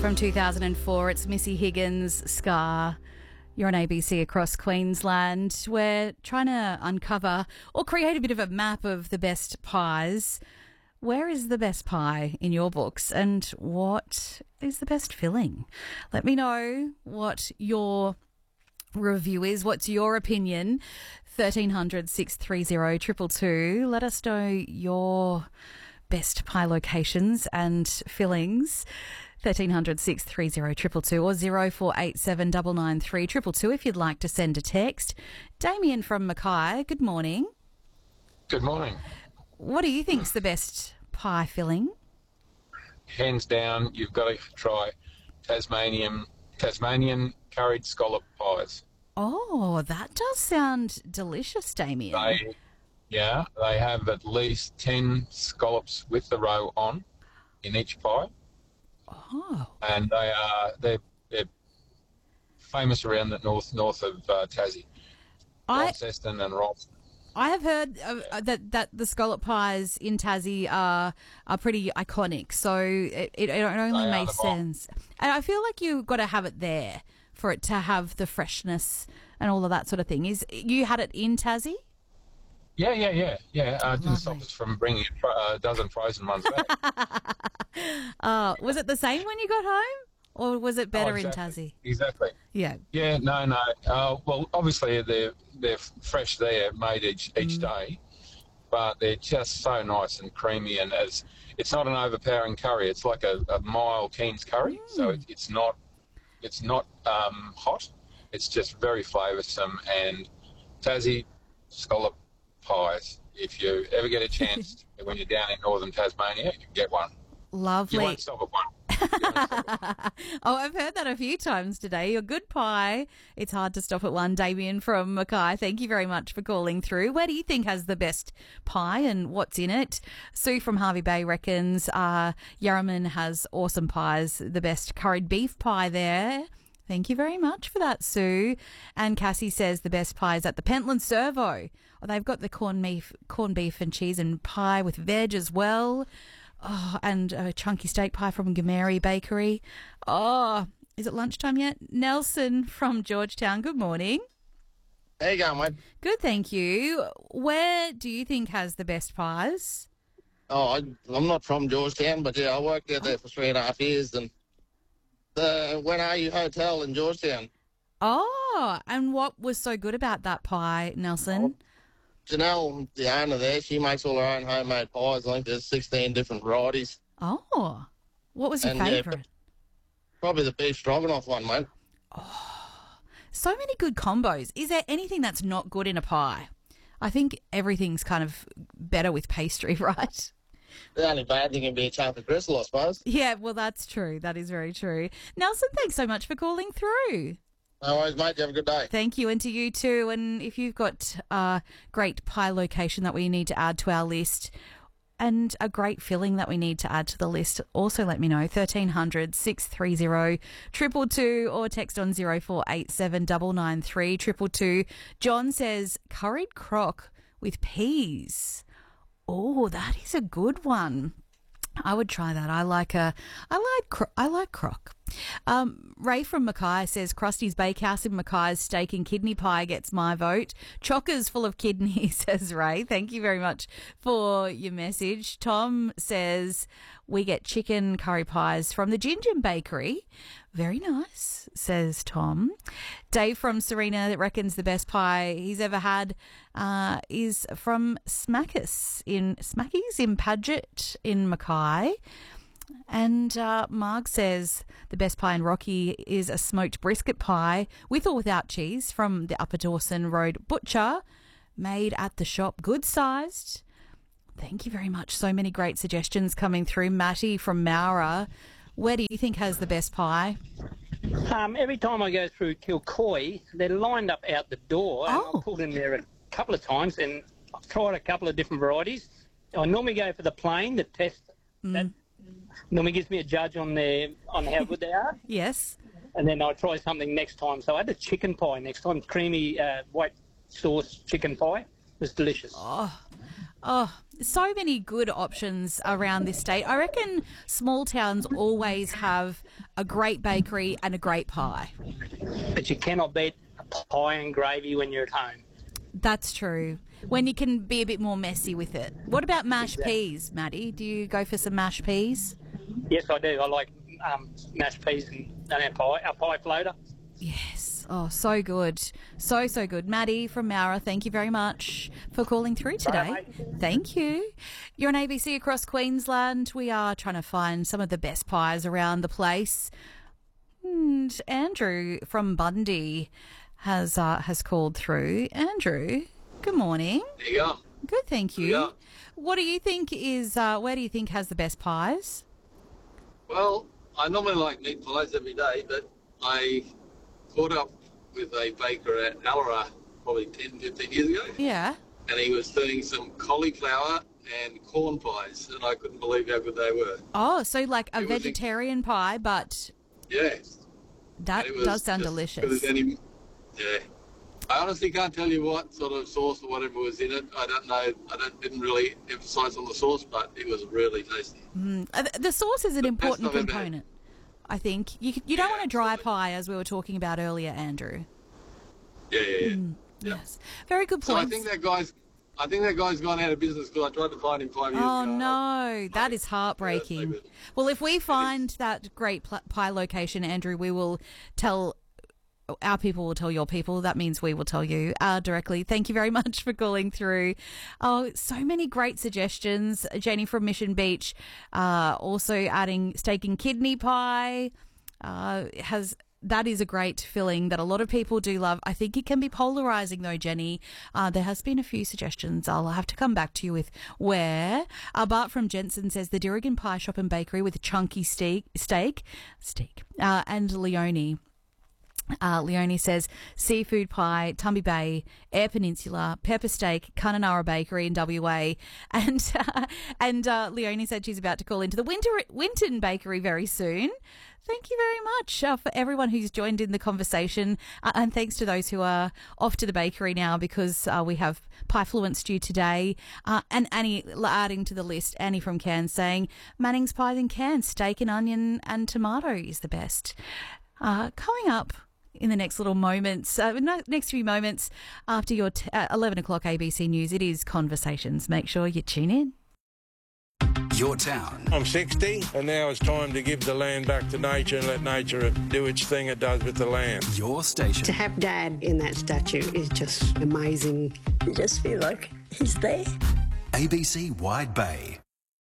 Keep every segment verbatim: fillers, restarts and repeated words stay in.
From two thousand four, it's Missy Higgins, Scar. You're on A B C across Queensland. We're trying to uncover or create a bit of a map of the best pies. Where is the best pie in your books, and what is the best filling? Let me know what your review is. What's your opinion? thirteen hundred, six three zero, two two two. Let us know your best pie locations and fillings. thirteen hundred, six three zero, two two two or zero four eight seven nine nine three two two two if you'd like to send a text. Damien from Mackay, good morning. Good morning. What do you think's the best pie filling? Hands down, you've got to try Tasmanian Tasmanian curried scallop pies. Oh, that does sound delicious, Damien. They, yeah, they have at least ten scallops with the roe on in each pie. Oh. And they are they're, they're famous around the north north of uh, Tassie, I, Launceston and Ralston. I have heard uh, that that the scallop pies in Tassie are are pretty iconic, so it, it, it only They makes sense. And I feel like you've got to have it there for it to have the freshness and all of that sort of thing. Is you had it in Tassie? Yeah, yeah, yeah, yeah. Uh, it didn't stop Lovely. us from bringing a, fro- a dozen frozen ones back. Uh, was it the same when you got home, or was it better Oh, exactly. in Tassie? Exactly. Yeah. Yeah, no, no. Uh, well, obviously they're they're fresh there, made each each Mm. day, but they're just so nice and creamy. And as it's not an overpowering curry, it's like a, a mild Keen's curry, Mm. so it, it's not it's not um, hot. It's just very flavoursome. And Tassie scallop pies. If you ever get a chance when you're down in northern Tasmania, you can get one. Lovely. You won't stop at one. You won't stop at one. Oh, I've heard that a few times today. Your good pie. It's hard to stop at one. Damien from Mackay, thank you very much for calling through. Where do you think has the best pie and what's in it? Sue from Harvey Bay reckons uh, Yarraman has awesome pies. The best curried beef pie there. Thank you very much for that, Sue. And Cassie says the best pie is at the Pentland Servo. Oh, they've got the corned beef, corned beef and cheese and pie with veg as well. Oh, and a chunky steak pie from Gameri Bakery. Oh, is it lunchtime yet? Nelson from Georgetown, good morning. How you going, mate? Good, thank you. Where do you think has the best pies? Oh, I, I'm not from Georgetown, but yeah, I worked out there for three and a half years, and the When Are You Hotel in Georgetown. Oh, and what was so good about that pie, Nelson? Janelle, the owner there, she makes all her own homemade pies. I think there's sixteen different varieties. Oh, what was your And, yeah, favourite? Probably the beef stroganoff one, mate. So many good combos. Is there anything that's not good in a pie? I think everything's kind of better with pastry, right? The only bad thing can be a chocolate crystal, I suppose. Yeah, well, that's true. That is very true. Nelson, thanks so much for calling through. No worries, mate. You have a good day. Thank you, and to you too. And if you've got a great pie location that we need to add to our list and a great filling that we need to add to the list, also let me know. thirteen hundred, six three zero, two two two or text on zero four eight seven nine nine three two two two. John says curried crock with peas. Oh, that is a good one. I would try that. I like a, I like, cro- I like crock. Um, Ray from Mackay says Krusty's Bakehouse in Mackay's steak and kidney pie gets my vote. Chockers full of kidney, says Ray. Thank you very much for your message. Tom says we get chicken curry pies from the Ginger Bakery. Very nice, says Tom. Dave from Serena reckons the best pie he's ever had uh, is from Smackus in Smackies in Paget in Mackay. And uh, Marg says the best pie in Rocky is a smoked brisket pie with or without cheese from the Upper Dawson Road Butcher, made at the shop, good sized. Thank you very much. So many great suggestions coming through. Matty from Mowra, where do you think has the best pie? Um, every time I go through Kilcoy, they're lined up out the door, and Oh. I've pulled in there a couple of times, and I've tried a couple of different varieties. I normally go for the plain, the test. That normally gives me a judge on their on how good they are, Yes. and then I'll try something next time. So I had a chicken pie next time, creamy uh, white sauce chicken pie. It was delicious. Oh, so many good options around this state. I reckon small towns always have a great bakery and a great pie. But you cannot beat a pie and gravy when you're at home. That's true. When you can be a bit more messy with it. What about mashed Exactly. peas, Maddie? Do you go for some mashed peas? Yes, I do. I like um, mashed peas and, and our pie, our pie floater. Yes. Oh, so good. So, so good. Maddie from Mara, thank you very much for calling through today. Right, Thank you. You're on A B C across Queensland. We are trying to find some of the best pies around the place. And Andrew from Bundy has uh, has called through. Andrew, good morning. There you go. Good, thank you. Yeah. What do you think is, uh, where do you think has the best pies? Well, I normally like meat pies every day, but I caught up with a baker at Allawarra probably ten, fifteen years ago, Yeah. and he was doing some cauliflower and corn pies, and I couldn't believe how good they were. Oh, so like a It was a- vegetarian pie, but Yeah. that and it was does sound just delicious. good as any- yeah. I honestly can't tell you what sort of sauce or whatever was in it. I don't know. I don't, didn't really emphasise on the sauce, but it was really tasty. Uh, The sauce is an The important best I've ever had. component, I think. You you don't Yeah, want a dry absolutely. pie, as we were talking about earlier, Andrew. Yeah, yeah, yeah. Mm. Yeah. Yes. Very good So I point. think that guy's, I think that guy's gone out of business because I tried to find him five years Oh ago. no, that is heartbreaking. Yeah, so Well, if we find that great pl- pie location, Andrew, we will tell our people will tell your people. That means we will tell you uh, directly. Thank you very much for calling through. Oh, so many great suggestions. Jenny from Mission Beach, uh, also adding steak and kidney pie. Uh, has that is a great filling that a lot of people do love. I think it can be polarizing though, Jenny. Uh, there has been a few suggestions. I'll have to come back to you with where. Uh, Bart from Jensen says the Dirrigan Pie Shop and Bakery with a chunky steak, steak, steak, uh, and Leone. Uh, Leonie says seafood pie, Tumby Bay, Air Peninsula, pepper steak, Kununurra Bakery in W A, and uh, and uh, Leonie said she's about to call into the Winter Winton Bakery very soon. Thank you very much uh, for everyone who's joined in the conversation, uh, and thanks to those who are off to the bakery now because uh, we have pie fluent stew today. Uh, and Annie adding to the list, Annie from Cairns saying Manning's pies in Cairns, steak and onion and tomato is the best. Uh, coming up in the next little moments, uh, no- next few moments after your t- uh, eleven o'clock A B C News, it is Conversations. Make sure you tune in. Your town. I'm sixty, and now it's time to give the land back to nature and let nature do its thing it does with the land. Your station. To have Dad in that statue is just amazing. You just feel like he's there. A B C Wide Bay.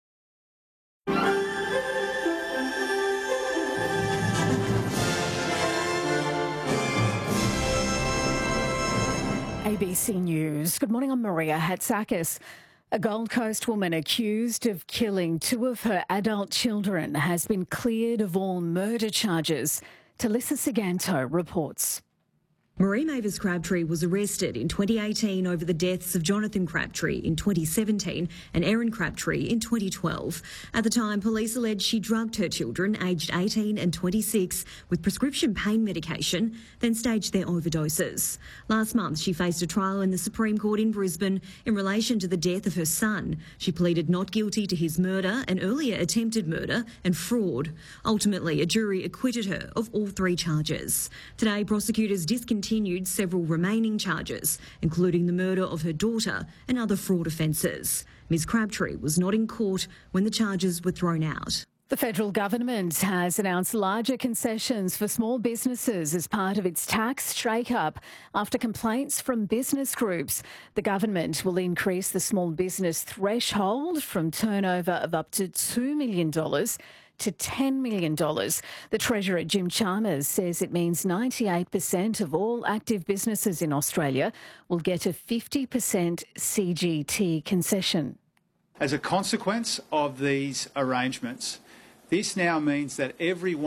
A B C News. Good morning, I'm Maria Hatzakis. A Gold Coast woman accused of killing two of her adult children has been cleared of all murder charges. Talissa Siganto reports. Marie Mavis Crabtree was arrested in twenty eighteen over the deaths of Jonathan Crabtree in twenty seventeen and Erin Crabtree in twenty twelve. At the time, police alleged she drugged her children, aged eighteen and twenty-six, with prescription pain medication, then staged their overdoses. Last month, she faced a trial in the Supreme Court in Brisbane in relation to the death of her son. She pleaded not guilty to his murder and earlier attempted murder and fraud. Ultimately, a jury acquitted her of all three charges. Today, prosecutors discontinued continued several remaining charges, including the murder of her daughter and other fraud offences. Ms Crabtree was not in court when the charges were thrown out. The federal government has announced larger concessions for small businesses as part of its tax shake-up after complaints from business groups. The government will increase the small business threshold from turnover of up to two million dollars to ten million dollars. The Treasurer, Jim Chalmers, says it means ninety-eight percent of all active businesses in Australia will get a fifty percent C G T concession. As a consequence of these arrangements, this now means that every